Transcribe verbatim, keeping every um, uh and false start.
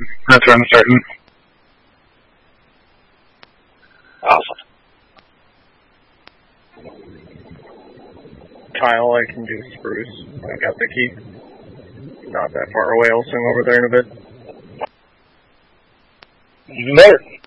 That's where I'm starting. Awesome. Kyle, I can do Spruce. I got the key. Not that far away. I'll swing over there in a bit. Even better.